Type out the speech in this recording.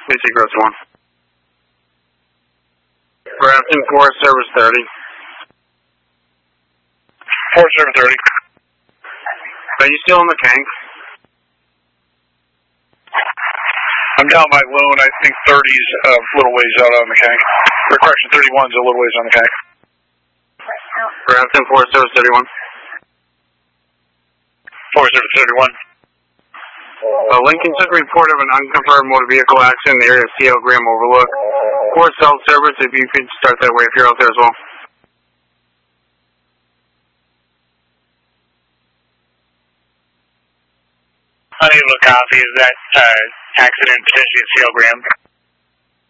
Please take road 1. Brampton 4, service 30. 4, service 30. Are you still in the tank? I'm down by loan. I think 30's a little ways out on the tank. Or correction, 31's a little ways on the tank. Brampton 4, service 31. 4, service 31. Lincoln took a report of an unconfirmed motor vehicle accident in the area of CL Graham Overlook. 4 cell service, if you could start that way if you're out there as well. Unable to copy. Is that accident potentially at CL Graham?